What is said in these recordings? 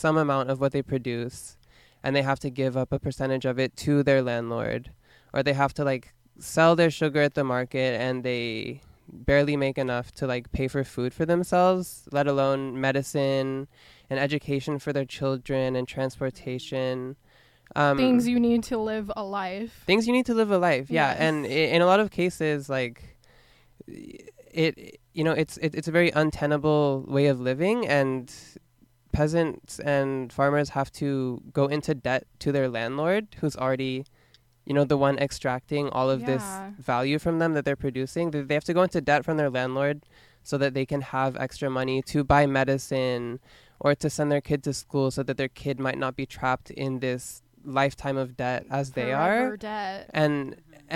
some amount of what they produce, and they have to give up a percentage of it to their landlord, or they have to like sell their sugar at the market, and they barely make enough to like pay for food for themselves, let alone medicine and education for their children and transportation. Things you need to live a life. Things you need to live a life, yeah. Yes. And in a lot of cases, like it's a very untenable way of living, and peasants and farmers have to go into debt to their landlord, who's already the one extracting all of this value from them that they're producing. They have to go into debt from their landlord so that they can have extra money to buy medicine or to send their kid to school, so that their kid might not be trapped in this lifetime of debt as they Forever are. Debt. And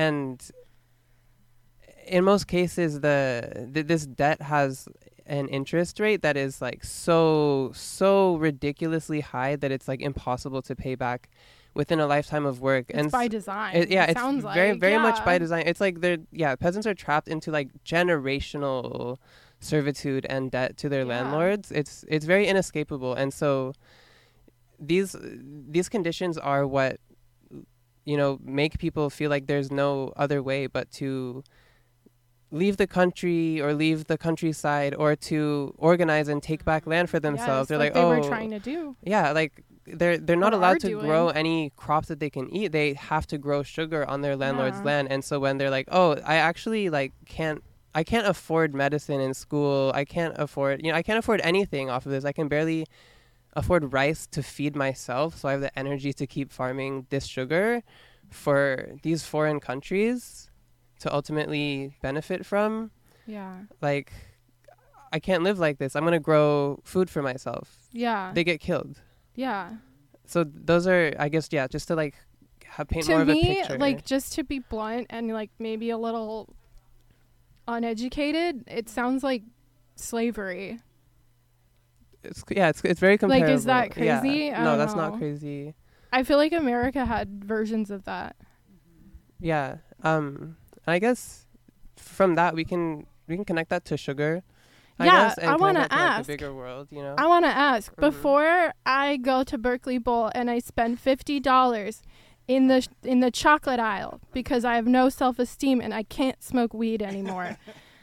in most cases, this debt has an interest rate that is like so ridiculously high that it's like impossible to pay back within a lifetime of work. It's by design. It's sounds very much by design. It's like peasants are trapped into like generational servitude and debt to their landlords. It's very inescapable. And so these conditions are what make people feel like there's no other way but to leave the country or leave the countryside, or to organize and take back land for themselves. Yes, they're they were trying to do. Yeah, like they're not Or allowed are to doing. grow any crops that they can eat. They have to grow sugar on their landlord's land. And so when they're like, oh, I actually like can't afford medicine in school. I can't afford anything off of this. I can barely afford rice to feed myself. So I have the energy to keep farming this sugar for these foreign countries to ultimately benefit from. Yeah. Like, I can't live like this. I'm going to grow food for myself. Yeah. They get killed. Yeah. So those are, I guess, just to like paint more of a picture. To me, like, just to be blunt and like maybe a little uneducated, it sounds like slavery. It's very comparable. Like, is that crazy? Yeah. No, that's not crazy. I feel like America had versions of that. Yeah. I guess from that we can connect that to sugar. I want to ask. Like, the bigger world, I want to ask, before I go to Berkeley Bowl and I spend $50 in the chocolate aisle because I have no self-esteem and I can't smoke weed anymore.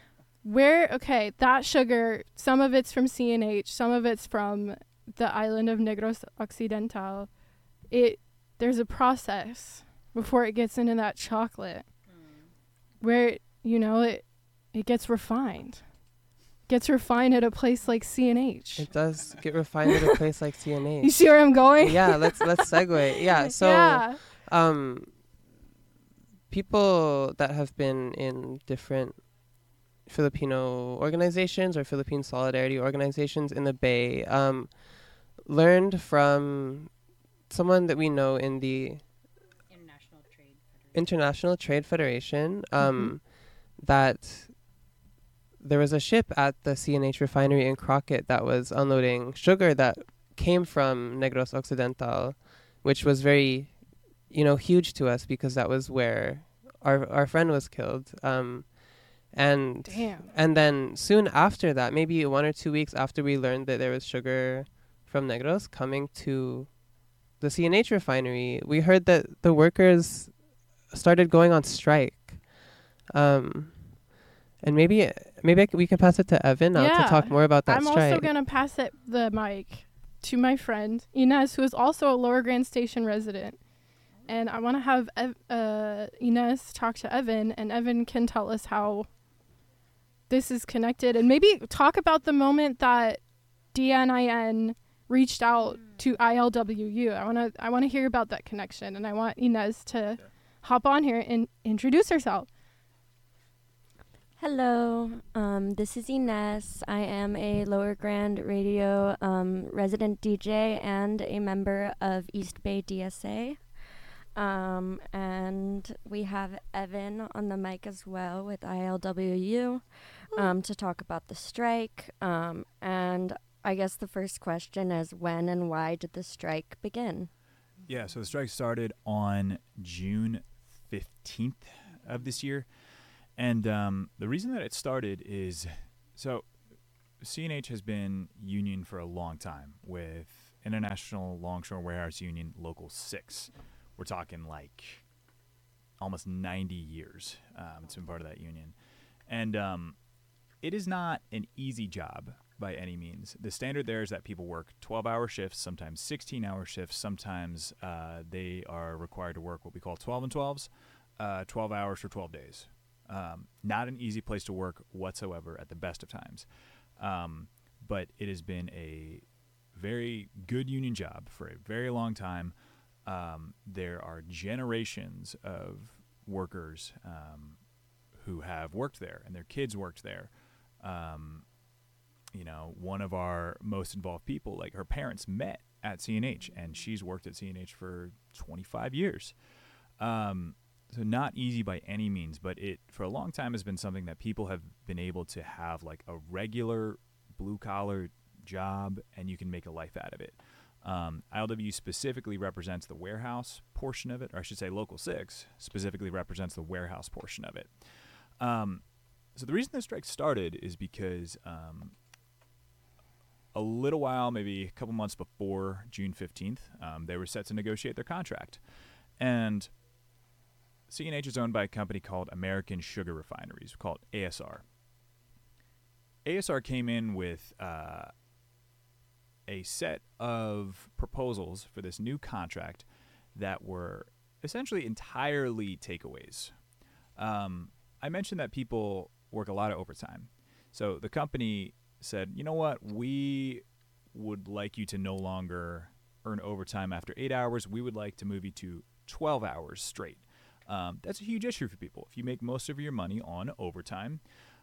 That sugar, some of it's from C&H, some of it's from the island of Negros Occidental. There's a process before it gets into that chocolate where, it gets refined. Gets refined at a place like C&H. It does get refined at a place like C&H. You see where I'm going? Yeah, let's segue. Yeah, so people that have been in different Filipino organizations or Philippine solidarity organizations in the Bay learned from someone that we know in the International Trade Federation that there was a ship at the C&H refinery in Crockett that was unloading sugar that came from Negros Occidental, which was very, huge to us because that was where our friend was killed. And then soon after that, maybe 1 or 2 weeks after we learned that there was sugar from Negros coming to the C&H refinery, we heard that the workers started going on strike. And maybe we can pass it to Evan now to talk more about that strike. I'm also going to pass the mic to my friend, Inez, who is also a Lower Grand Station resident. And I want to have Inez talk to Evan, and Evan can tell us how this is connected. And maybe talk about the moment that DNIN reached out to ILWU. I want to hear about that connection, and I want Inez to hop on here and introduce herself. Hello, this is Inez. I am a Lower Grand Radio resident DJ and a member of East Bay DSA. And we have Evan on the mic as well with ILWU to talk about the strike. And I guess the first question is, when and why did the strike begin? Yeah, so the strike started on June 15th of this year. And the reason that it started is, so C&H has been union for a long time with International Longshore Warehouse Union Local 6. We're talking like almost 90 years. It's been part of that union. And it is not an easy job by any means. The standard there is that people work 12-hour shifts, sometimes 16-hour shifts. Sometimes they are required to work what we call 12 and 12s, 12 hours for 12 days. Not an easy place to work whatsoever at the best of times. But it has been a very good union job for a very long time. There are generations of workers who have worked there, and their kids worked there. One of our most involved people, like her parents met at CNH, and she's worked at CNH for 25 years. So not easy by any means, but it for a long time has been something that people have been able to have like a regular blue-collar job, and you can make a life out of it. ILW specifically represents the warehouse portion of it, or I should say Local 6 specifically represents the warehouse portion of it. So the reason this strike started is because a little while, maybe a couple months before June 15th, they were set to negotiate their contract. And CNH is owned by a company called American Sugar Refineries, called ASR. ASR came in with a set of proposals for this new contract that were essentially entirely takeaways. I mentioned that people work a lot of overtime. So the company said, you know what, we would like you to no longer earn overtime after 8 hours. We would like to move you to 12 hours straight. That's a huge issue for people. If you make most of your money on overtime,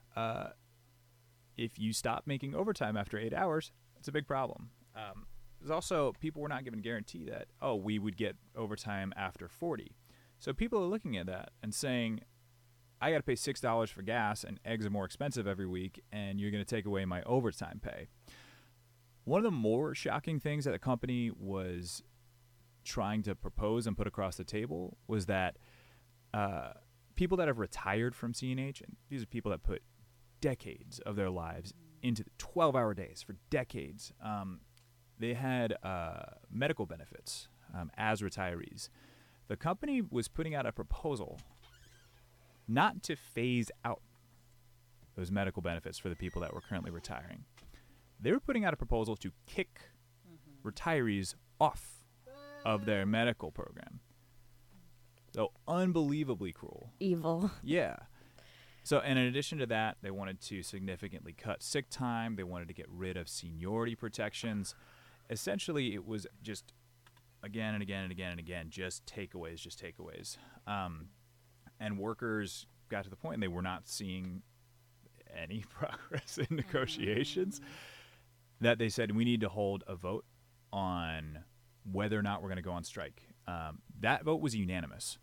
if you stop making overtime after 8 hours, it's a big problem. There's also, people were not given a guarantee that, we would get overtime after 40. So people are looking at that and saying, I got to pay $6 for gas, and eggs are more expensive every week, and you're going to take away my overtime pay. One of the more shocking things that the company was trying to propose and put across the table was that people that have retired from CNH, and these are people that put decades of their lives into 12-hour days for decades, they had medical benefits as retirees. The company was putting out a proposal not to phase out those medical benefits for the people that were currently retiring. They were putting out a proposal to kick retirees off of their medical program. So unbelievably cruel. Evil. Yeah. So, and in addition to that, they wanted to significantly cut sick time. They wanted to get rid of seniority protections. Essentially, it was just again and again and again and again, just takeaways. And workers got to the point and they were not seeing any progress in negotiations that they said, we need to hold a vote on whether or not we're going to go on strike. That vote was unanimous.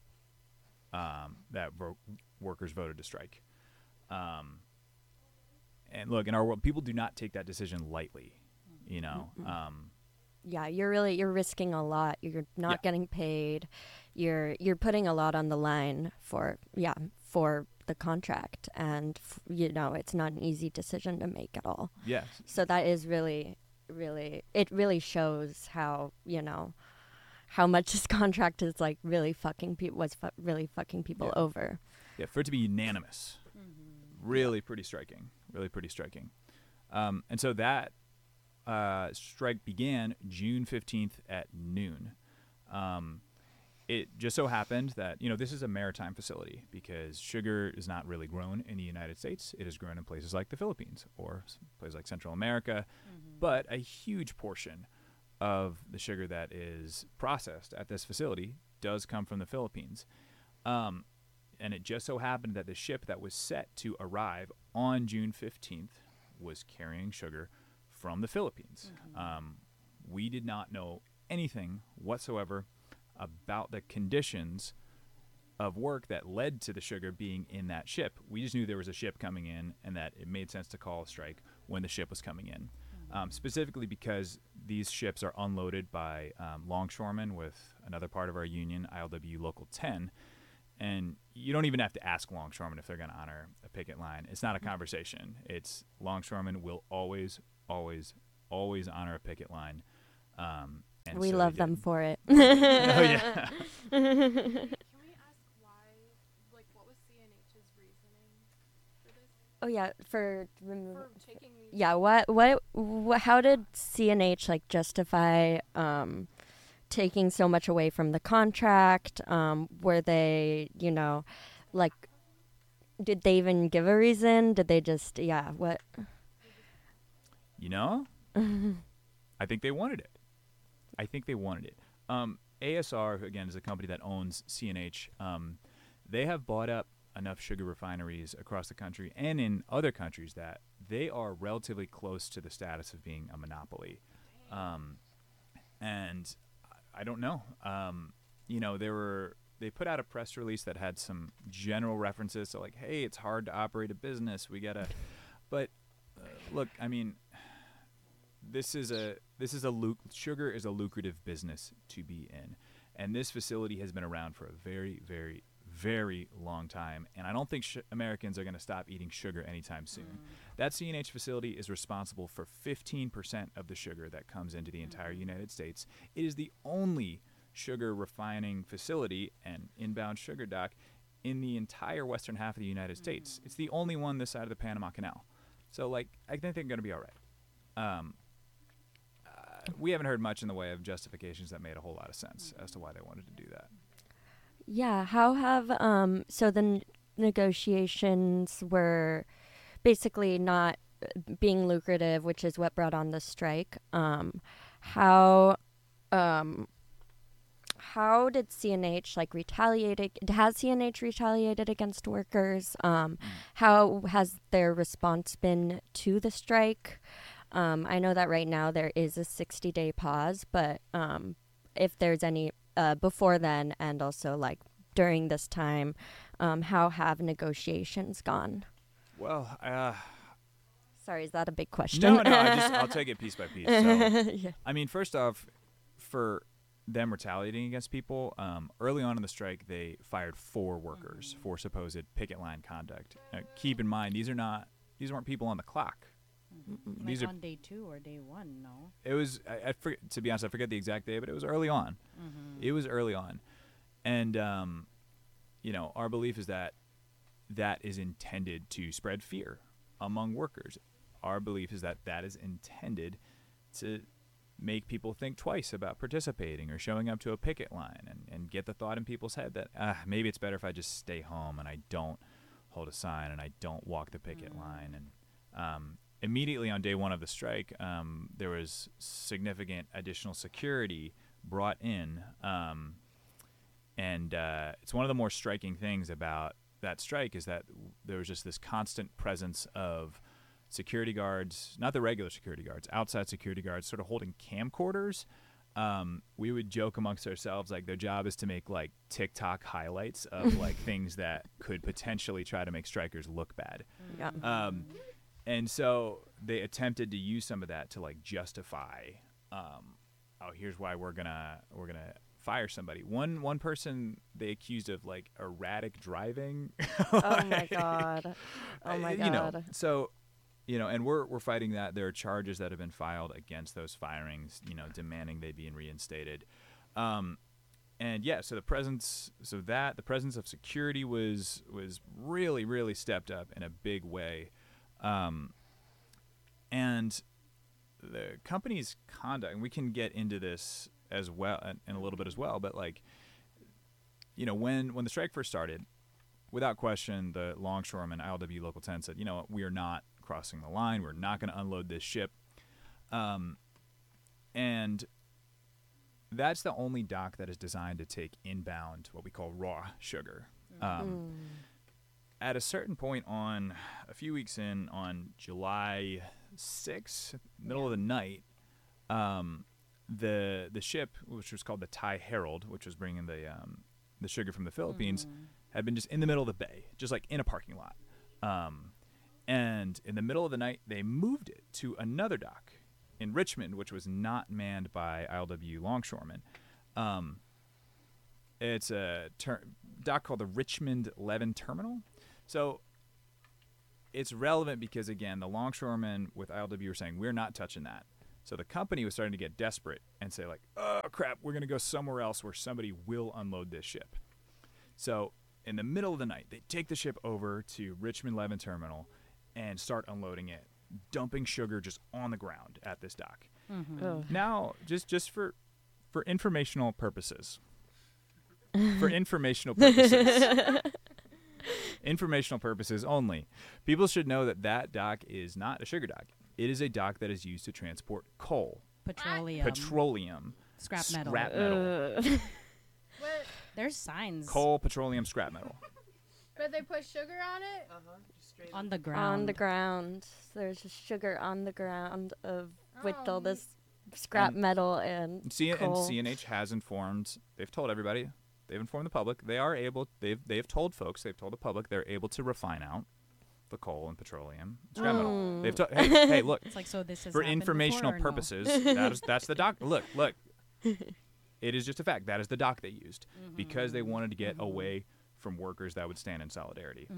Workers voted to strike. And look, in our world, people do not take that decision lightly, you know. Yeah, you're risking a lot. You're not getting paid. You're putting a lot on the line for the contract, and it's not an easy decision to make at all. Yes. So that is really shows how how much this contract is like really fucking people over. Yeah, for it to be unanimous, really pretty striking. And so that strike began June 15th at noon. It just so happened that, this is a maritime facility because sugar is not really grown in the United States. It is grown in places like the Philippines or places like Central America. But a huge portion of the sugar that is processed at this facility does come from the Philippines. And it just so happened that the ship that was set to arrive on June 15th was carrying sugar from the Philippines. We did not know anything whatsoever about the conditions of work that led to the sugar being in that ship. We just knew there was a ship coming in and that it made sense to call a strike when the ship was coming in. Specifically because these ships are unloaded by longshoremen with another part of our union, ILW Local 10. And you don't even have to ask longshoremen if they're going to honor a picket line. It's not a conversation. It's longshoremen will always honor a picket line. And We so love they them did. for it. Oh yeah. Can we ask why, like, what was CNH's reasoning for this? Oh yeah, For taking these? yeah. How did CNH like justify taking so much away from the contract? Were they, like, did they even give a reason? Did they just, what? You know, I think they wanted it. ASR, again, is a company that owns CNH. They have bought up enough sugar refineries across the country and in other countries that they are relatively close to the status of being a monopoly. And I don't know. They put out a press release that had some general references to, like, hey, it's hard to operate a business. We gotta, but look, I mean, sugar is a lucrative business to be in, and this facility has been around for a very, very, very long time, and I don't think Americans are going to stop eating sugar anytime soon. That CNH facility is responsible for 15% of the sugar that comes into the entire United States. It is the only sugar refining facility and inbound sugar dock in the entire western half of the United States. It's the only one this side of the Panama Canal. So, like, I think they're going to be all right. We haven't heard much in the way of justifications that made a whole lot of sense as to why they wanted to do that. Yeah, how have so the negotiations were basically not being lucrative, which is what brought on the strike. How did CNH like retaliate? Has CNH retaliated against workers? How has their response been to the strike? I know that right now there is a 60-day pause, but if there's any before then and also like during this time, how have negotiations gone? Well, Sorry, is that a big question? no, I'll take it piece by piece. So, Yeah. I mean, first off, for them retaliating against people, early on in the strike, they fired 4 workers for supposed picket line conduct. Keep in mind, these weren't people on the clock. These Like are on day 2 or day 1, no? It was, I forget, to be honest, I forget the exact day, but it was early on. It was early on. And, our belief is that is intended to spread fear among workers. Our belief is that is intended to make people think twice about participating or showing up to a picket line and get the thought in people's head that maybe it's better if I just stay home and I don't hold a sign and I don't walk the picket line. And immediately on day 1 of the strike, there was significant additional security brought in. And it's one of the more striking things about that strike is that there was just this constant presence of security guards, not the regular security guards, outside security guards sort of holding camcorders. We would joke amongst ourselves, like, their job is to make, like, TikTok highlights of, like, things that could potentially try to make strikers look bad. Yeah. And so they attempted to use some of that to, like, justify, here's why we're gonna fire somebody. One person they accused of, like, erratic driving. Oh my god. Oh my god. So, and we're fighting that. There are charges that have been filed against those firings, demanding they be reinstated. And yeah, so the presence of security was really, really stepped up in a big way. And the company's conduct, and we can get into this as well in a little bit as well, but, like, when the strike first started, without question, the longshoremen, ILW Local 10, said, we are not crossing the line. We're not going to unload this ship. And that's the only dock that is designed to take inbound what we call raw sugar. At a certain point a few weeks in, on July 6th, middle of the night, the ship, which was called the Thai Herald, which was bringing the sugar from the Philippines, had been just in the middle of the bay, just like in a parking lot. And in the middle of the night, they moved it to another dock in Richmond, which was not manned by ILW longshoremen. It's a dock called the Richmond Levin Terminal. So it's relevant because, again, the longshoremen with ILW were saying, we're not touching that. So the company was starting to get desperate and say like, oh crap, we're going to go somewhere else where somebody will unload this ship. So in the middle of the night, they take the ship over to Richmond Levin Terminal and start unloading it, dumping sugar just on the ground at this dock. Oh. Now, just for informational purposes, informational purposes only, people should know that dock is not a sugar dock. It is a dock that is used to transport coal, petroleum, Scrap metal. But, There's signs coal, petroleum, scrap metal. but they put sugar on it? on the ground. On the ground. So there's just sugar on the ground with all this scrap And metal and coal. CNH has informed. They've told everybody. They've informed the public. They are able. They've told folks. They've told the public. They're able to refine out the coal and petroleum, scrap metal. They've told. Hey, look. It's like, so this has For happened informational before or no? purposes, that's the dock. Look. It is just a fact. That is the dock they used because they wanted to get away from workers that would stand in solidarity.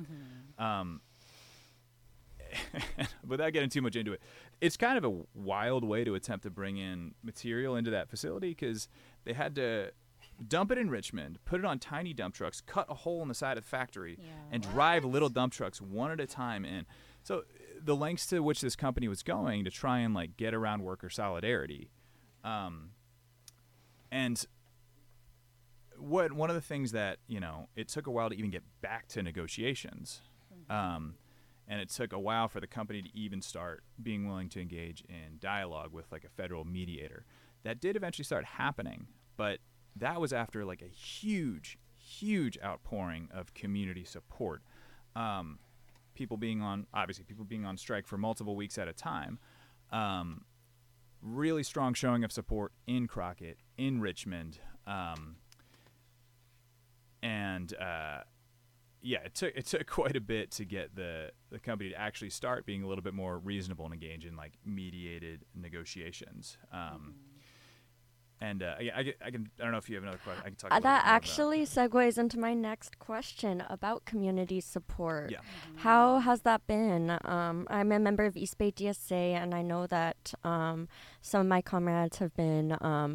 Without getting too much into it, it's kind of a wild way to attempt to bring in material into that facility because they had to dump it in Richmond, put it on tiny dump trucks, cut a hole in the side of the factory, and drive little dump trucks one at a time in. So the lengths to which this company was going to try and like get around worker solidarity. And one of the things that, it took a while to even get back to negotiations. And it took a while for the company to even start being willing to engage in dialogue with like a federal mediator. That did eventually start happening, but that was after like a huge outpouring of community support. People being on strike for multiple weeks at a time. Really strong showing of support in Crockett, in Richmond. It took quite a bit to get the company to actually start being a little bit more reasonable and engage in like mediated negotiations. I don't know if you have another question. I can talk. That actually segues into my next question about community support. Yeah. How has that been? I'm a member of East Bay DSA, and I know that some of my comrades have been,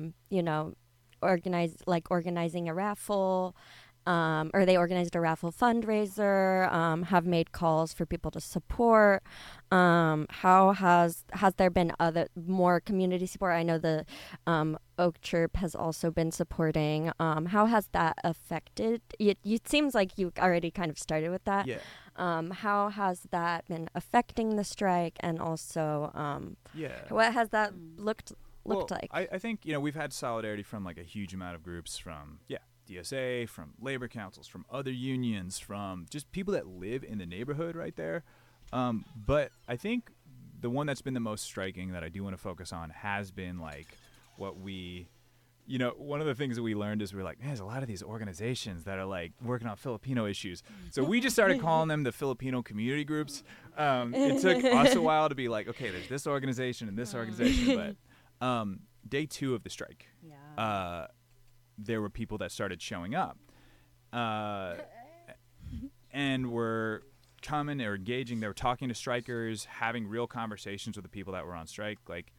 organizing a raffle. Or they organized a raffle fundraiser, have made calls for people to support. How has there been more community support? I know the Oak Chirp has also been supporting. How has that affected? It seems like you already kind of started with that. Yeah. How has that been affecting the strike, and also what has that looked like? I think we've had solidarity from like a huge amount of groups from DSA, from labor councils, from other unions, from just people that live in the neighborhood right there. But I think the one that's been the most striking that I do want to focus on has been like what we, one of the things that we learned is we're like, man, there's a lot of these organizations that are like working on Filipino issues. So we just started calling them the Filipino community groups. It took us a while to be like, okay, there's this organization and this organization. But day 2 of the strike, there were people that started showing up and were coming or engaging. They were talking to strikers, having real conversations with the people that were on strike.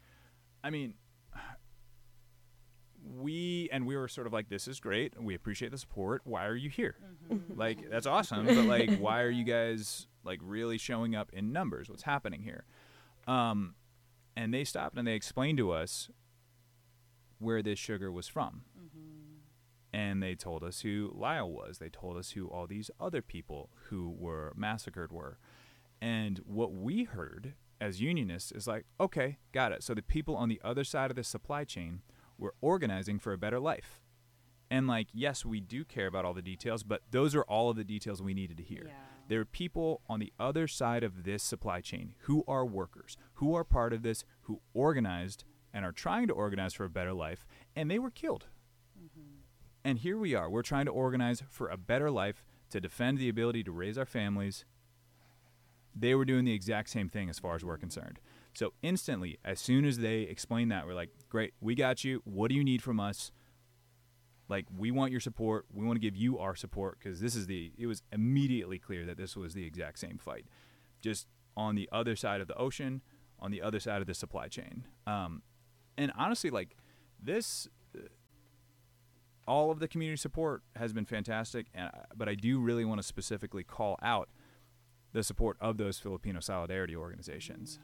We were sort of like, this is great. We appreciate the support. Why are you here? Like, that's awesome. But like, why are you guys like really showing up in numbers? What's happening here? And they stopped and they explained to us where this sugar was from. And they told us who Lyle was. They told us who all these other people who were massacred were. And what we heard as unionists is like, okay, got it. So the people on the other side of the supply chain were organizing for a better life. And like, yes, we do care about all the details, but those are all of the details we needed to hear. Yeah. There are people on the other side of this supply chain who are workers, who are part of this, who organized and are trying to organize for a better life, and they were killed. And here we are. We're trying to organize for a better life, to defend the ability to raise our families. They were doing the exact same thing as far as we're concerned. So instantly, as soon as they explained that, we're like, great, we got you. What do you need from us? Like, we want your support. We want to give you our support, because it was immediately clear that this was the exact same fight, just on the other side of the ocean, on the other side of the supply chain. And honestly, like this, all of the community support has been fantastic. But I do really want to specifically call out the support of those Filipino solidarity organizations.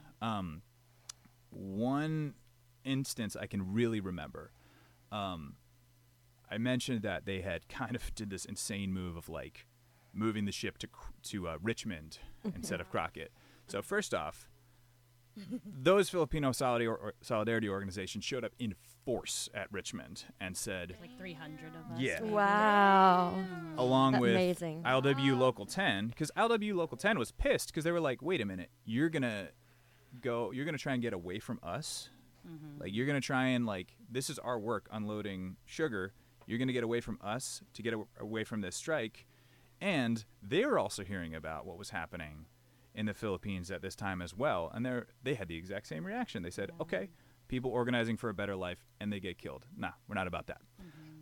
One instance I can really remember, I mentioned that they had kind of did this insane move of like moving the ship to Richmond instead of Crockett. So first off, those Filipino solidarity organizations showed up in force at Richmond and said, Like 300 of us. Yeah. maybe. Wow. along with Amazing. ILW Local 10, because ILW Local 10 was pissed because they were like, wait a minute, you're gonna try and get away from us? Like, you're gonna try and, like, this is our work unloading sugar. You're gonna get away from us to get away from this strike. And they were also hearing about what was happening in the Philippines at this time as well, and they had the exact same reaction. They said, okay, people organizing for a better life, and they get killed. Nah, we're not about that.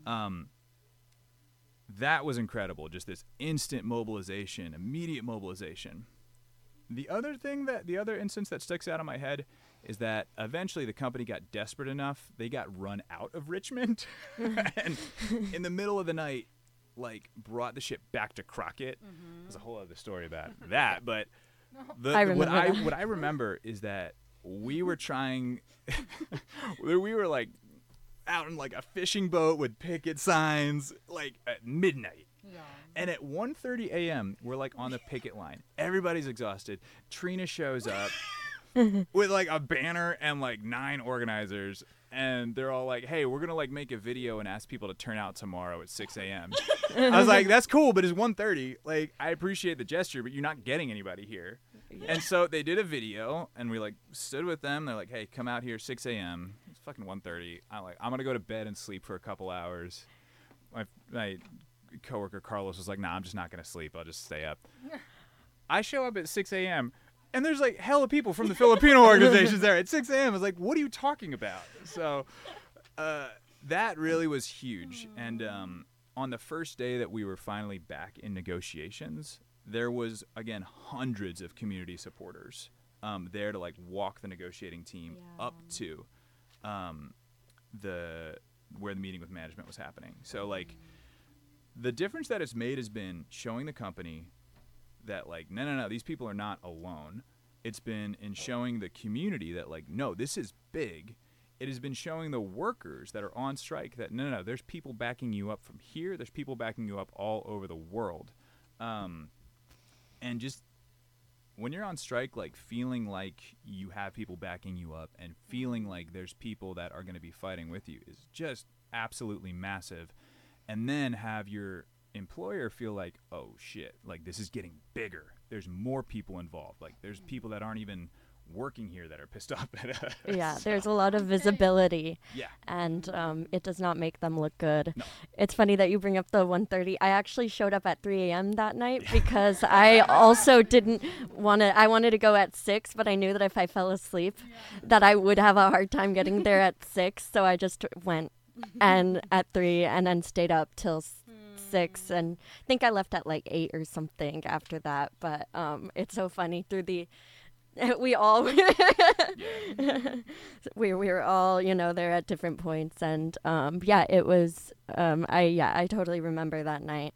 That was incredible, just this instant mobilization, immediate mobilization. The other instance that sticks out in my head is that eventually the company got desperate enough, they got run out of Richmond, and in the middle of the night, like, brought the ship back to Crockett. There's a whole other story about that, but what I remember is that we were trying, we were like out in like a fishing boat with picket signs, like at midnight. Yeah. And at 1:30 a.m., we're like on the picket line. Everybody's exhausted. Trina shows up with like a banner and like 9 organizers. And they're all like, hey, we're going to like make a video and ask people to turn out tomorrow at 6 a.m. I was like, that's cool, but it's 1:30. Like, I appreciate the gesture, but you're not getting anybody here. And so they did a video, and we like stood with them. They're like, hey, come out here 6 a.m. It's fucking 1:30. I'm going to go to bed and sleep for a couple hours. My coworker Carlos was like, nah, I'm just not going to sleep. I'll just stay up. I show up at 6 a.m., and there's like hella people from the Filipino organizations there at 6 a.m. I was like, what are you talking about? So that really was huge. And on the first day that we were finally back in negotiations, there was, again, hundreds of community supporters there to like walk the negotiating team up to where the meeting with management was happening. So like the difference that it's made has been showing the company that like, no, these people are not alone. It's been in showing the community that like, no, this is big. It has been showing the workers that are on strike that no, there's people backing you up from here. There's people backing you up all over the world. And just when you're on strike, like feeling like you have people backing you up and feeling like there's people that are going to be fighting with you is just absolutely massive. And then have your employer feel like, oh shit, like this is getting bigger. There's more people involved. Like there's people that aren't even working here that are pissed off at us. Yeah, there's a lot of visibility. Yeah. And it does not make them look good. No. It's funny that you bring up the 1:30. I actually showed up at 3 a.m. that night because I also didn't want to, I wanted to go at 6, but I knew that if I fell asleep that I would have a hard time getting there at 6. So I just went and at 3 and then stayed up till 6, and I think I left at like 8 or something after that. But it's so funny through the we all we were all, you know, there at different points, and it was I totally remember that night.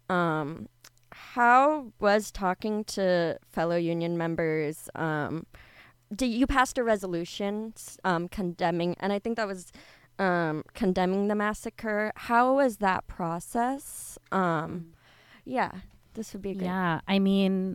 How was talking to fellow union members? You passed a resolution condemning, and I think that was condemning the massacre. How was that process? This would be good. Yeah, I mean,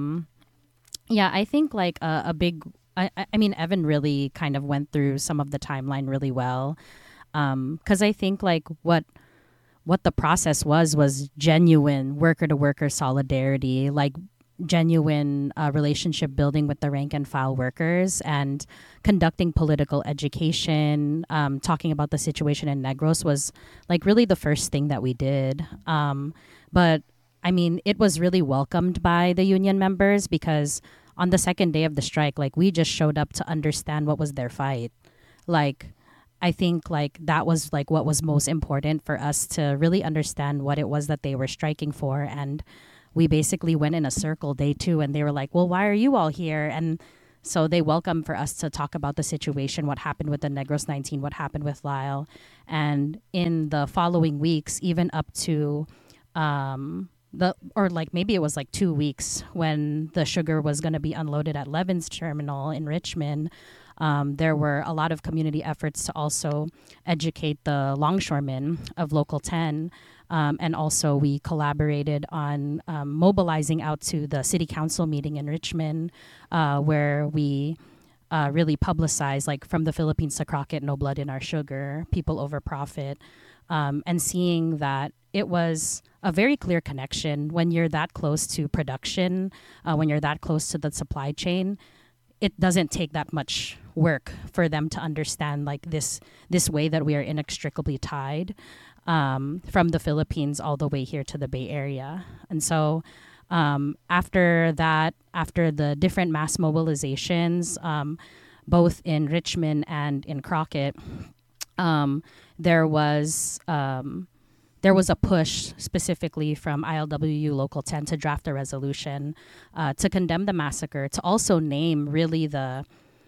I think like a big, I mean, Evan really kind of went through some of the timeline really well. 'Cause I think like what the process was genuine worker to worker solidarity, like genuine relationship building with the rank and file workers, and conducting political education, talking about the situation in Negros was like really the first thing that we did. But I mean, it was really welcomed by the union members because on the second day of the strike, like we just showed up to understand what was their fight. Like, I think like that was like what was most important for us to really understand what it was that they were striking for. And we basically went in a circle day 2, and they were like, well, why are you all here? And So they welcome for us to talk about the situation, what happened with the Negros 19, what happened with Lyle. And in the following weeks, even up to maybe it was like 2 weeks when the sugar was going to be unloaded at Levin's terminal in Richmond, there were a lot of community efforts to also educate the longshoremen of Local 10. And also we collaborated on mobilizing out to the city council meeting in Richmond, where we really publicized, like, from the Philippines to Crockett, no blood in our sugar, people over profit, and seeing that it was a very clear connection when you're that close to production, when you're that close to the supply chain. It doesn't take that much work for them to understand, like, this way that we are inextricably tied, from the Philippines all the way here to the Bay Area. And so after the different mass mobilizations, both in Richmond and in Crockett, there was a push specifically from ILWU Local 10 to draft a resolution to condemn the massacre, to also name really the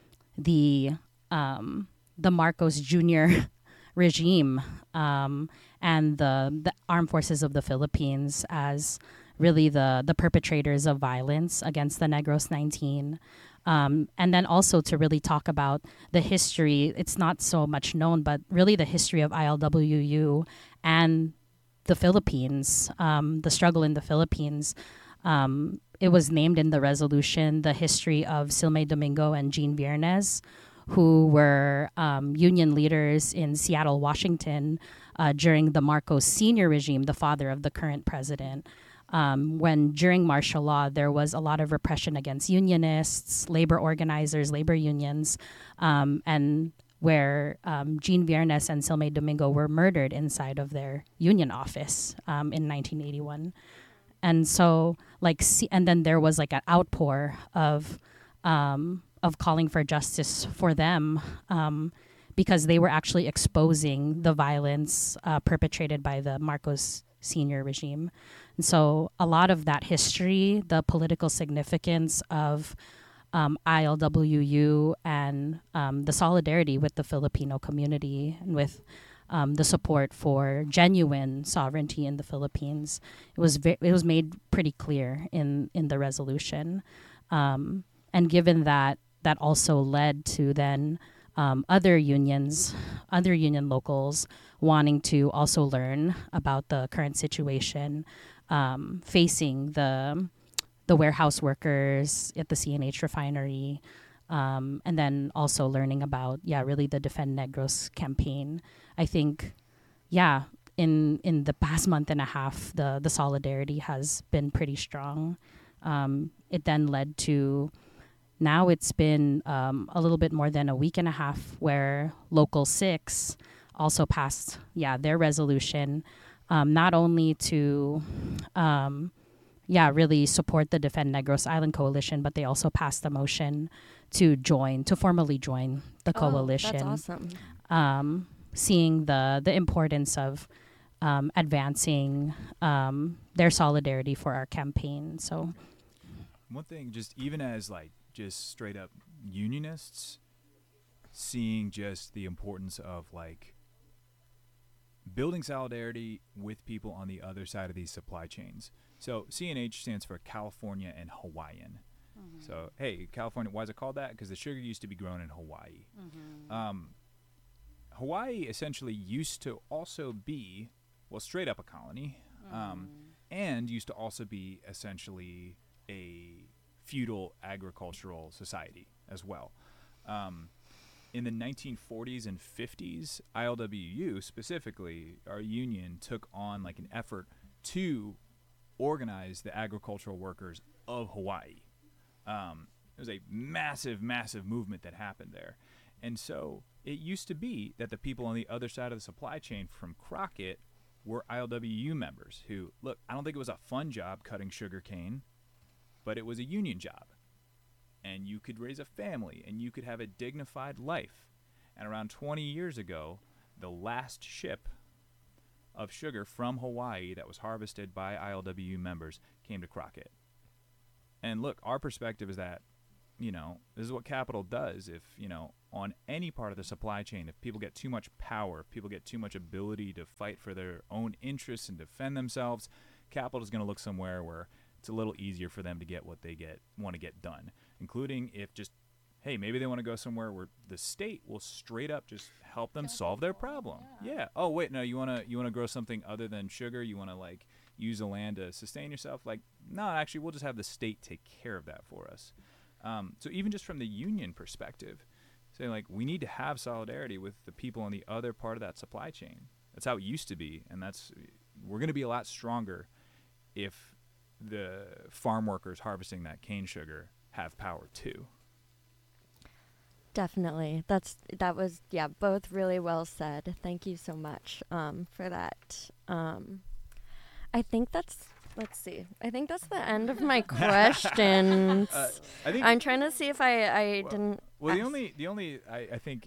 Marcos Jr. regime and the armed forces of the Philippines as really the perpetrators of violence against the Negros 19. And then also to really talk about the history. It's not so much known, but really the history of ILWU and the Philippines, the struggle in the Philippines. It was named in the resolution the history of Silme Domingo and Jean Viernes, who were union leaders in Seattle, Washington, during the Marcos Sr. regime, the father of the current president. When during martial law, there was a lot of repression against unionists, labor organizers, labor unions, and where Jean Viernes and Silme Domingo were murdered inside of their union office in 1981. And so, and then there was like an outpour of calling for justice for them, because they were actually exposing the violence perpetrated by the Marcos Sr. regime. And so a lot of that history, the political significance of ILWU and the solidarity with the Filipino community and with the support for genuine sovereignty in the Philippines, it was made pretty clear in the resolution. And given that also led to then other union locals wanting to also learn about the current situation facing the warehouse workers at the CNH refinery, and then also learning about really the Defend Negros campaign. I think in the past month and a half, the solidarity has been pretty strong. It then led to, now it's been a little bit more than a week and a half where Local 6 also passed their resolution, not only to really support the Defend Negros Island Coalition, but they also passed a motion to formally join the coalition. That's awesome. Seeing the importance of advancing their solidarity for our campaign. So one thing, just even as just straight up unionists, seeing just the importance of building solidarity with people on the other side of these supply chains. So CNH stands for California and Hawaiian. Mm-hmm. So, hey, California, why is it called that? Because the sugar used to be grown in Hawaii. Mm-hmm. Hawaii essentially used to also be, straight up a colony, and used to also be essentially a feudal agricultural society as well. In the 1940s and 50s, ILWU specifically, our union, took on an effort to organize the agricultural workers of Hawaii. It was a massive, massive movement that happened there. And so it used to be that the people on the other side of the supply chain from Crockett were ILWU members who, look, I don't think it was a fun job cutting sugar cane, but it was a union job. And you could raise a family, and you could have a dignified life. And around 20 years ago, the last ship of sugar from Hawaii that was harvested by ILWU members came to Crockett. And look, our perspective is that this is what capital does. If, on any part of the supply chain, if people get too much power, if people get too much ability to fight for their own interests and defend themselves, capital is going to look somewhere where it's a little easier for them to get what they want to get done, including if just, hey, maybe they want to go somewhere where the state will straight up just help them solve their problem. Yeah. Oh, wait, no, you want to grow something other than sugar? You want to like use the land to sustain yourself? Like, no, actually, we'll just have the state take care of that for us. So even just from the union perspective, saying like we need to have solidarity with the people on the other part of that supply chain. That's how it used to be, and we're going to be a lot stronger if the farm workers harvesting that cane sugar have power too. Definitely. That was both really well said. Thank you so much for that. I think that's the end of my questions. I'm trying to see if I didn't. Well, the only I think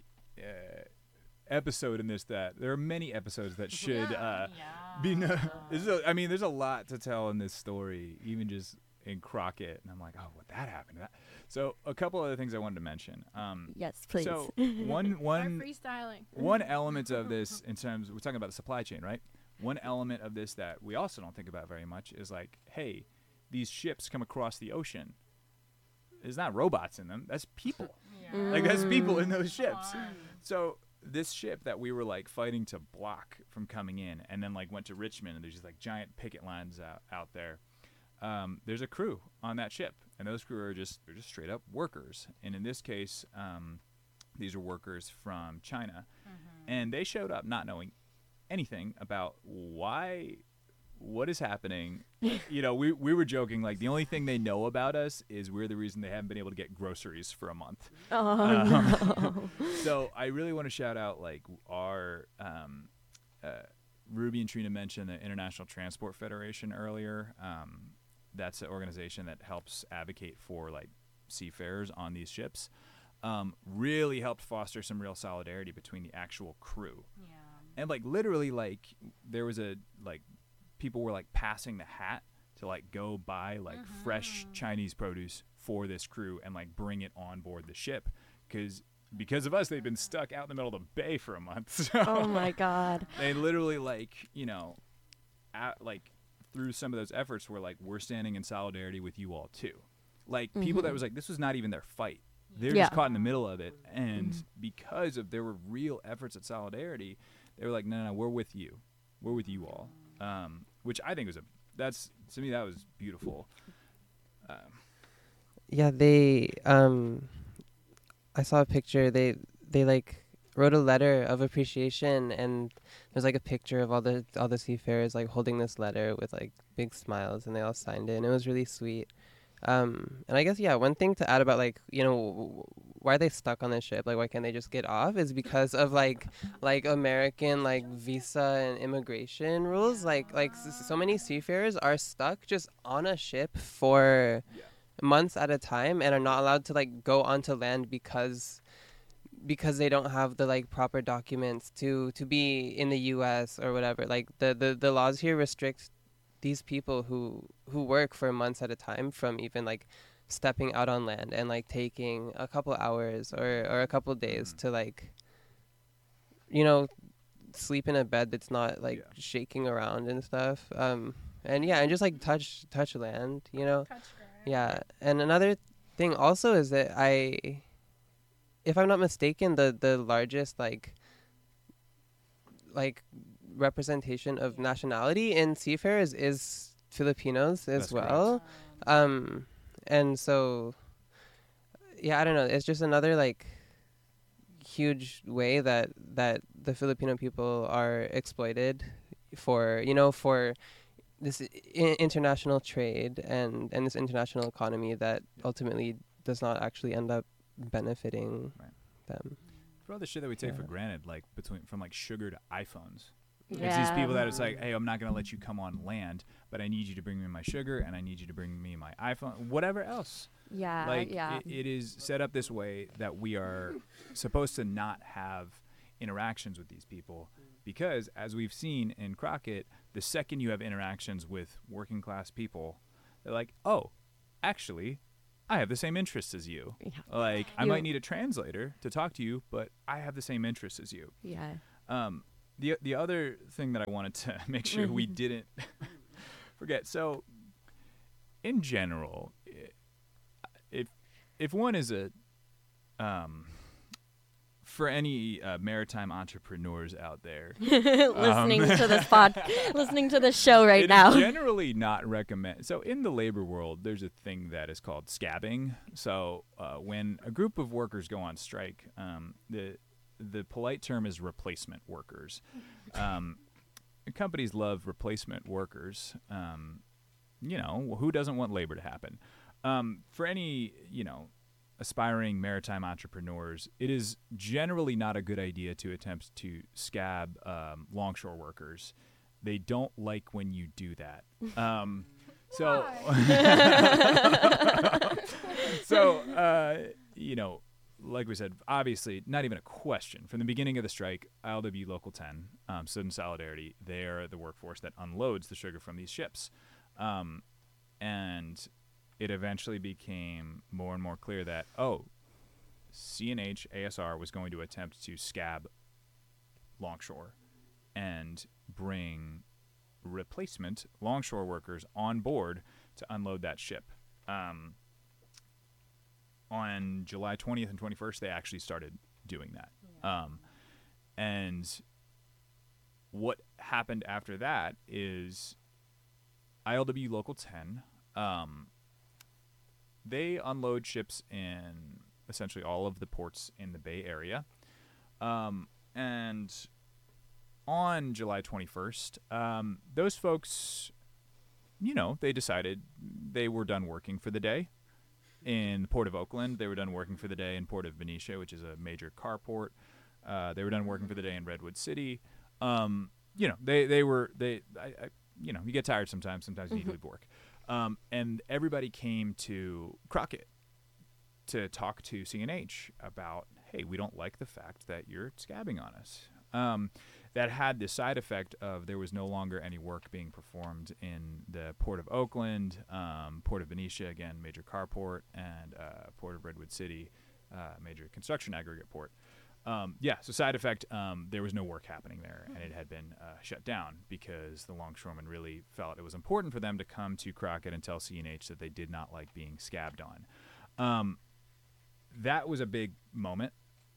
episode in this that there are many episodes that should be. There's a lot to tell in this story, even just in Crockett, and I'm like, oh, what that happened to that. So a couple other things I wanted to mention. Yes, please. So one freestyling. One element of this, in terms, we're talking about the supply chain, right? One element of this that we also don't think about very much is like, hey, these ships come across the ocean. There's not robots in them. That's people. Like, that's people in those ships. So this ship that we were like fighting to block from coming in, and then like went to Richmond, and there's just like giant picket lines out there. There's a crew on that ship, and those crew they're just straight up workers. And in this case, these are workers from China, and they showed up not knowing anything about what is happening. We were joking, like the only thing they know about us is we're the reason they haven't been able to get groceries for a month. No. So I really want to shout out like our Ruby and Trina mentioned the International Transport Federation earlier. That's an organization that helps advocate for like seafarers on these ships. Really helped foster some real solidarity between the actual crew. And like literally, like there was people were like passing the hat to like go buy like fresh Chinese produce for this crew and like bring it on board the ship, because of us they've been stuck out in the middle of the bay for a month. So oh my God. They literally through some of those efforts were like, we're standing in solidarity with you all too. Like people that was like, this was not even their fight. They're just caught in the middle of it, and because of there were real efforts at solidarity, they were like, no, we're with you. We're with you all. Which I think to me, that was beautiful. Yeah, they, I saw a picture, they like wrote a letter of appreciation, and there's like a picture of all the seafarers like holding this letter with like big smiles, and they all signed it, and it was really sweet. And I guess, one thing to add about like, why are they stuck on this ship? Like, why can't they just get off? Is because of like American like visa and immigration rules. Like so many seafarers are stuck just on a ship for months at a time and are not allowed to like go onto land because they don't have the like proper documents to be in the US or whatever. Like the laws here restrict these people who work for months at a time from even like stepping out on land and like taking a couple hours or a couple days to like sleep in a bed that's not like shaking around and stuff, and just like touch land, touch ground. And another thing also is that if I'm not mistaken, the largest like representation of nationality in seafarers is Filipinos as well. And so, I don't know. It's just another like huge way that the Filipino people are exploited for this international trade and this international economy that ultimately does not actually end up benefiting them. For all the shit that we take for granted, like from like sugar to iPhones. It's these people that it's like, hey, I'm not going to let you come on land, but I need you to bring me my sugar, and I need you to bring me my iPhone, whatever else. It is set up this way that we are supposed to not have interactions with these people, because as we've seen in Crockett, the second you have interactions with working class people, they're like, oh, actually, I have the same interests as you. Yeah. Like, I might need a translator to talk to you, but I have the same interests as you. Yeah. The other thing that I wanted to make sure we didn't forget. So, in general, if one is a for any maritime entrepreneurs out there listening to this show right it now. is generally not recommend. So in the labor world, there's a thing that is called scabbing. So when a group of workers go on strike, the polite term is replacement workers. Companies love replacement workers. Who doesn't want labor to happen? For any, aspiring maritime entrepreneurs, it is generally not a good idea to attempt to scab longshore workers. They don't like when you do that. Like we said, obviously, not even a question. From the beginning of the strike, ILW Local 10 stood in solidarity. They are the workforce that unloads the sugar from these ships. And it eventually became more and more clear that, CNH ASR was going to attempt to scab longshore and bring replacement longshore workers on board to unload that ship. On July 20th and 21st, they actually started doing that. And what happened after that is ILW Local 10, they unload ships in essentially all of the ports in the Bay Area. And on July 21st, those folks, they decided they were done working for the day. In the Port of Oakland, they were done working for the day in Port of Benicia, which is a major car port. They were done working for the day in Redwood City. You get tired sometimes. Sometimes you need to leave work. And everybody came to Crockett to talk to CNH about, hey, we don't like the fact that you're scabbing on us. That had the side effect of there was no longer any work being performed in the Port of Oakland, Port of Benicia, again, major car port, and Port of Redwood City, major construction aggregate port. So side effect, there was no work happening there, and it had been shut down because the longshoremen really felt it was important for them to come to Crockett and tell CNH that they did not like being scabbed on. That was a big moment.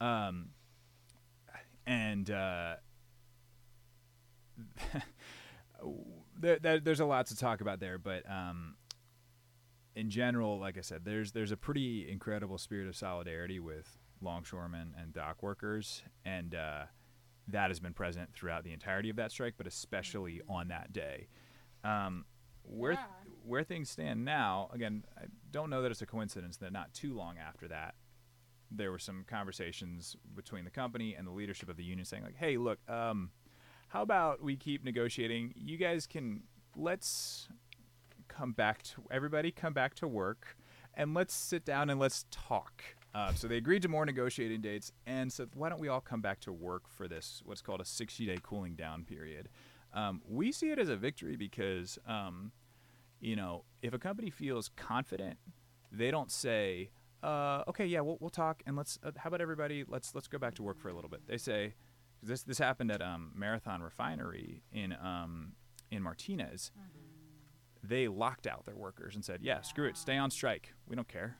There's a lot to talk about there, but in general, like I said, there's a pretty incredible spirit of solidarity with longshoremen and dock workers, and that has been present throughout the entirety of that strike, but especially on that day. Where things stand now, again, I don't know that it's a coincidence that not too long after that, there were some conversations between the company and the leadership of the union saying, like, hey, look, how about we keep negotiating? You guys let's come back to work, and let's sit down and let's talk. So they agreed to more negotiating dates and said, why don't we all come back to work for this, what's called a 60-day cooling down period. We see it as a victory because, if a company feels confident, they don't say, okay, yeah, we'll talk, and how about everybody, let's go back to work for a little bit. They say, this happened at Marathon Refinery in Martinez. They locked out their workers and said, yeah, screw it, stay on strike. We don't care.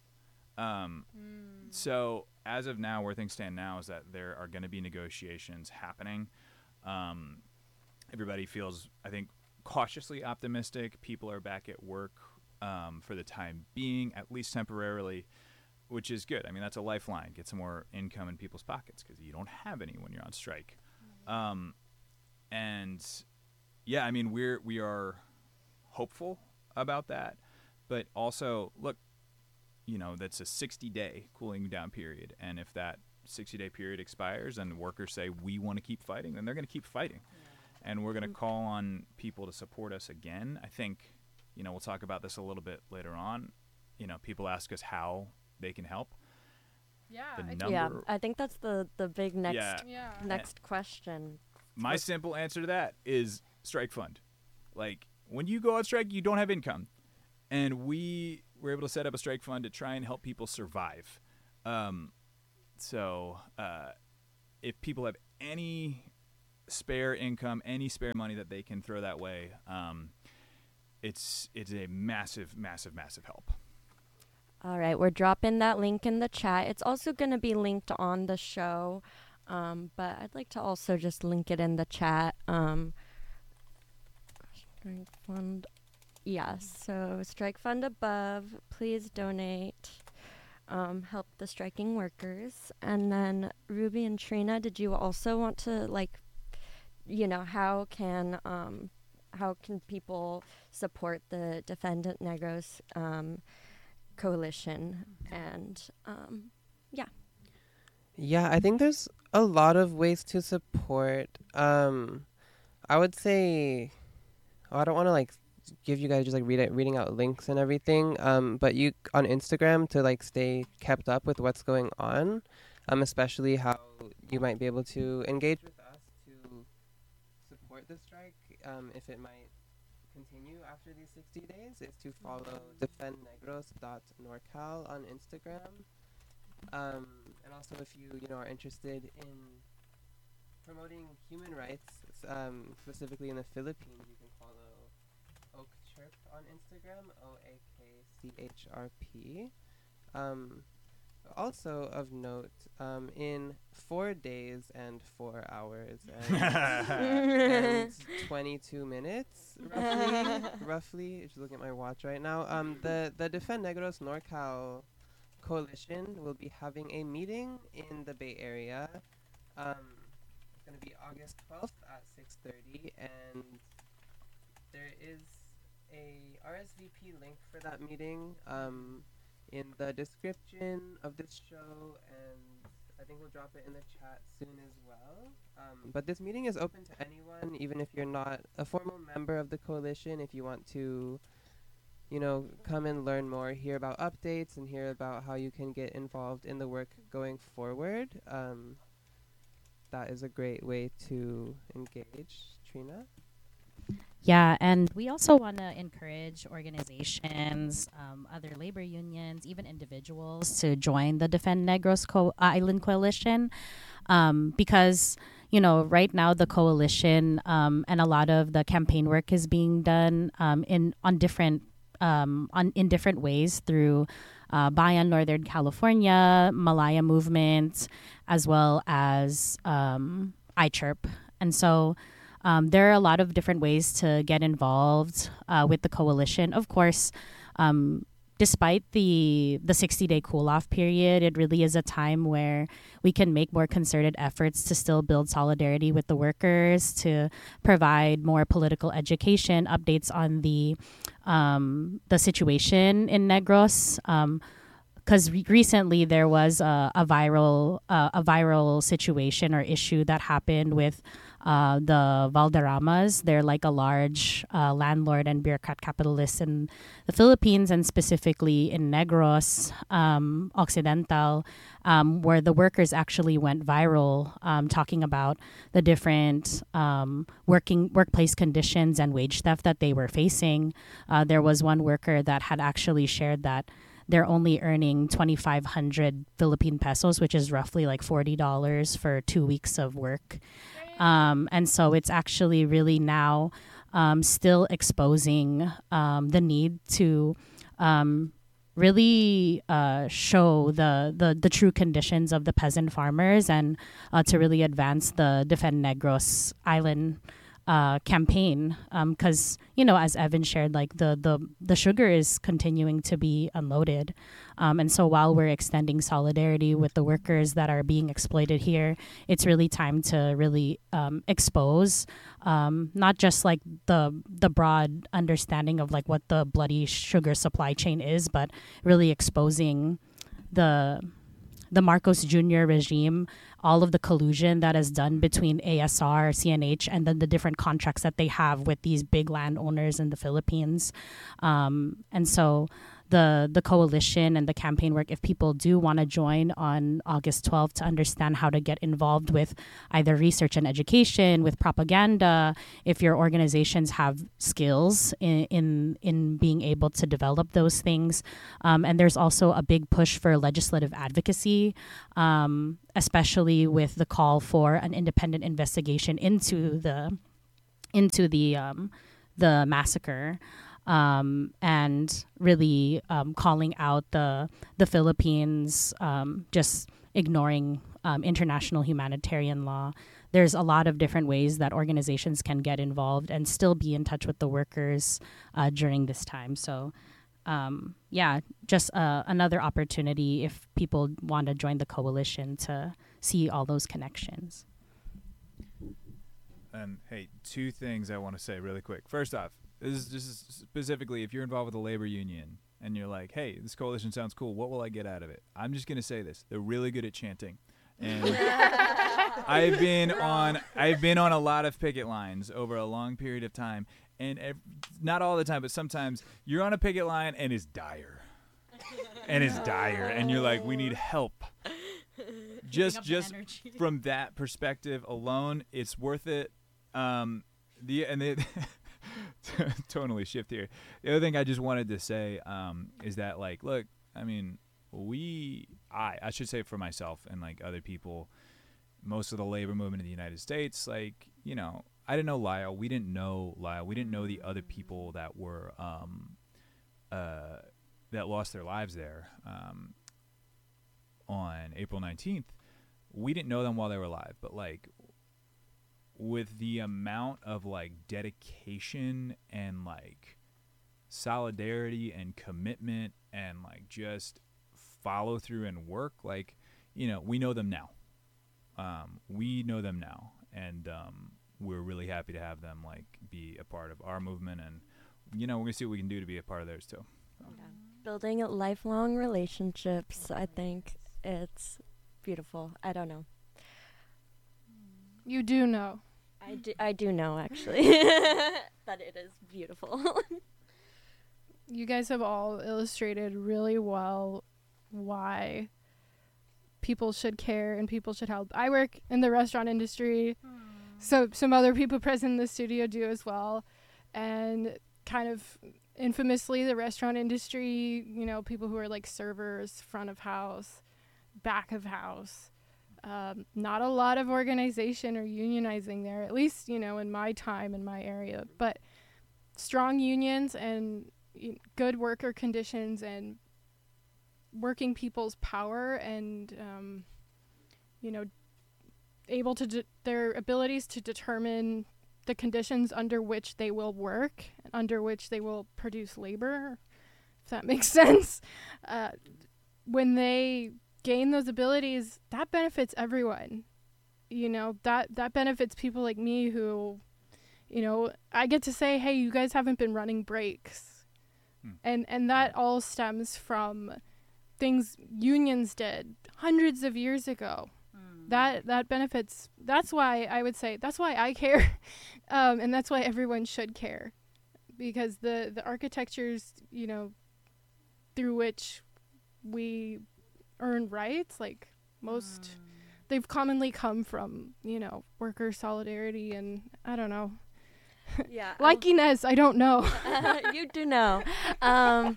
So as of now, where things stand now is that there are going to be negotiations happening. Everybody feels, I think, cautiously optimistic. People are back at work for the time being, at least temporarily, which is good. I mean, that's a lifeline. Get some more income in people's pockets because you don't have any when you're on strike. We are hopeful about that, but also, look, that's a 60-day cooling down period, and if that 60-day period expires and workers say we want to keep fighting, then they're going to keep fighting, and we're going to call on people to support us again. I think, we'll talk about this a little bit later on. People ask us how they can help. I think that's the big next question. My simple answer to that is strike fund. Like, when you go on strike, you don't have income, and we we're able to set up a strike fund to try and help people survive. So if people have any spare income, any spare money that they can throw that way, it's a massive, massive, massive help. All right, we're dropping that link in the chat. It's also going to be linked on the show, but I'd like to also just link it in the chat. Strike Fund, yes. So Strike Fund above, please donate. Help the striking workers. And then Ruby and Trina, did you also want to how can people support the Defend Negros coalition? And Yeah, I think there's a lot of ways to support. I would say, I don't want to give you guys just reading out links and everything. But you on Instagram to stay kept up with what's going on, especially how you might be able to engage with us to support the strike. If it might continue after these 60 days, is to follow defendnegros.norcal on Instagram. And also, if you are interested in promoting human rights, specifically in the Philippines, you can follow Oakchirp on Instagram, OAKCHRP. Also of note, in 4 days and 4 hours and 22 minutes, roughly, if you're looking at my watch right now, the Defend Negros NorCal Coalition will be having a meeting in the Bay Area. It's going to be August 12th at 6:30, and there is a RSVP link for that meeting in the description of this show, and I think we'll drop it in the chat soon as well. But this meeting is open to anyone, even if you're not a formal member of the coalition. If you want to come and learn more, hear about updates, and hear about how you can get involved in the work going forward, that is a great way to engage. Trina? Yeah, and we also want to encourage organizations, other labor unions, even individuals to join the Defend Negros Island Coalition, because right now the coalition and a lot of the campaign work is being done in different ways through Bayan Northern California, Malaya Movement, as well as iChirp. And so there are a lot of different ways to get involved with the coalition. Of course, despite the 60-day cool-off period, it really is a time where we can make more concerted efforts to still build solidarity with the workers, to provide more political education, updates on the situation in Negros. Because recently there was a viral situation or issue that happened with the Valderramas. They're like a large landlord and bureaucrat capitalist in the Philippines, and specifically in Negros Occidental, where the workers actually went viral, talking about the different workplace conditions and wage theft that they were facing. There was one worker that had actually shared that they're only earning 2,500 Philippine pesos, which is roughly like $40 for 2 weeks of work. And so it's actually really now still exposing the need to really show the true conditions of the peasant farmers, and to really advance the Defend Negros Island campaign, because as Evan shared, like the sugar is continuing to be unloaded, and so while we're extending solidarity with the workers that are being exploited here, it's really time to really expose not just like the broad understanding of like what the bloody sugar supply chain is, but really exposing the Marcos Jr. regime, all of the collusion that is done between ASR, CNH, and then the different contracts that they have with these big landowners in the Philippines. And so the coalition and the campaign work, if people do want to join on August 12th to understand how to get involved with either research and education, with propaganda, if your organizations have skills in being able to develop those things. And there's also a big push for legislative advocacy, especially with the call for an independent investigation into the massacre. And really calling out the Philippines just ignoring international humanitarian law. There's a lot of different ways that organizations can get involved and still be in touch with the workers during this time. So just another opportunity if people want to join the coalition to see all those connections. And hey, two things I want to say really quick. First off, this is just specifically if you're involved with a labor union and you're like, hey, this coalition sounds cool, what will I get out of it? I'm just going to say this. They're really good at chanting. And I've been on a lot of picket lines over a long period of time. And not all the time, but sometimes you're on a picket line and it's dire. And you're like, we need help. Just from that perspective alone, it's worth it. Totally shift here. The other thing I just wanted to say is that, like, look, I mean, I should say for myself and like other people, most of the labor movement in the United States, like, you know, I didn't know Lyle. We didn't know Lyle. We didn't know the other people that were that lost their lives there on April 19th. We didn't know them while they were alive, but like, with the amount of like dedication and like solidarity and commitment and like just follow through and work, like, you know, we know them now. And we're really happy to have them like be a part of our movement, and you know, we're gonna see what we can do to be a part of theirs too. So. Yeah. Building lifelong relationships, I think it's beautiful. I don't know. You do know. I do know, actually, that it is beautiful. You guys have all illustrated really well why people should care and people should help. I work in the restaurant industry, so some other people present in the studio do as well. And kind of infamously, the restaurant industry, you know, people who are like servers, front of house, back of house, not a lot of organization or unionizing there, at least, you know, in my time in my area. But strong unions and good worker conditions and working people's power and, you know, able to their abilities to determine the conditions under which they will work, under which they will produce labor, if that makes sense. When they gain those abilities, that benefits everyone. You know, that benefits people like me who, you know, I get to say, hey, you guys haven't been running breaks. And that all stems from things unions did hundreds of years ago. That benefits. That's why I would say, that's why I care. And that's why everyone should care. Because the architectures, you know, through which we earn rights, like most, they've commonly come from, you know, worker solidarity and I don't know. Yeah. Like Inez, I don't know. You do know. I'm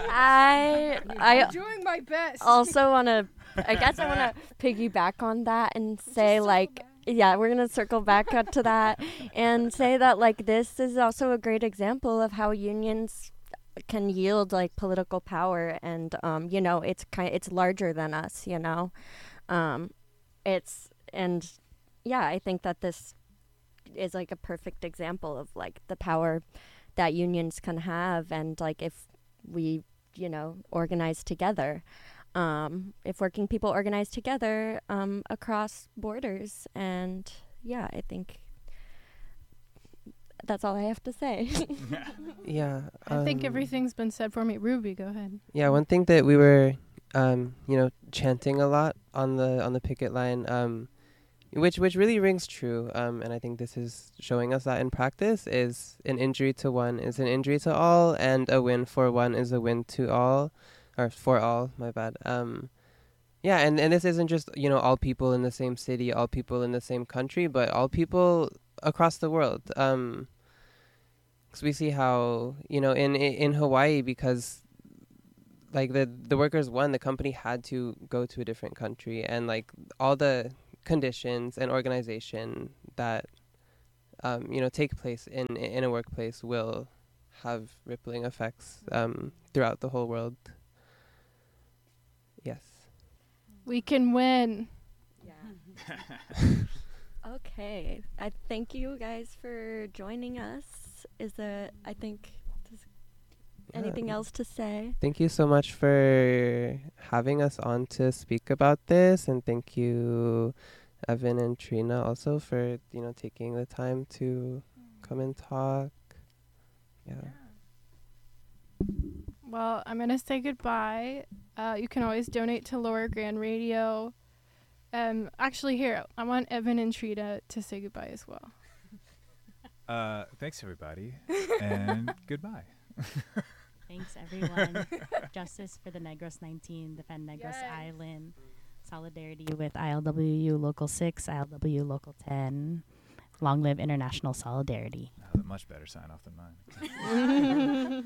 doing my best. Also want to, I guess I want to piggyback on that and say like, yeah, we're going to circle back up to that and say that like this is also a great example of how unions can yield like political power and you know, it's larger than us, you know. I think that this is like a perfect example of like the power that unions can have, and like if we, you know, organize together, if working people organize together across borders. And yeah, I think that's all I have to say. Yeah. I think everything's been said for me. Ruby, go ahead. Yeah, one thing that we were, you know, chanting a lot on the picket line, which really rings true. And I think this is showing us that in practice is an injury to one is an injury to all, and a win for one is a win to all, or for all. My bad. Yeah, and this isn't just all people in the same city, all people in the same country, but all people across the world. 'Cause we see how in Hawaii, because like the workers won, the company had to go to a different country, and like all the conditions and organization that take place in a workplace will have rippling effects throughout the whole world. Yes. We can win. Yeah. Okay. I thank you guys for joining us. Anything else to say? Thank you so much for having us on to speak about this, and thank you, Evan and Trina, also for taking the time to come and talk. Yeah. Well, I'm going to say goodbye. You can always donate to Lower Grand Radio. Actually, here, I want Evan and Trina to say goodbye as well. Thanks, everybody, and goodbye. Thanks, everyone. Justice for the Negros 19, defend Negros Yes. Island. Solidarity with ILWU Local 6, ILWU Local 10. Long live international solidarity. That was a much better sign off than mine.